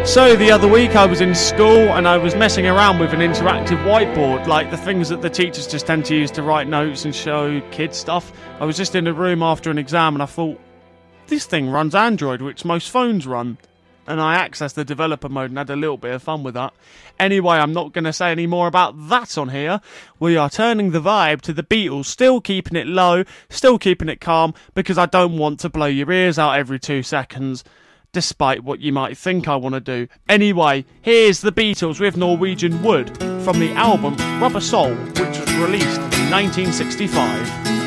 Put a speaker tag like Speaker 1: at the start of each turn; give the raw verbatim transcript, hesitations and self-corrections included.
Speaker 1: So the other week I was in school and I was messing around with an interactive whiteboard, like the things that the teachers just tend to use to write notes and show kids stuff. I was just in a room after an exam and I thought, this thing runs Android, which most phones run. And I accessed the developer mode and had a little bit of fun with that. Anyway, I'm not going to say any more about that on here. We are turning the vibe to the Beatles, still keeping it low, still keeping it calm, because I don't want to blow your ears out every two seconds. Despite what you might think I want to do. Anyway, here's the Beatles with Norwegian Wood from the album Rubber Soul, which was released in nineteen sixty-five.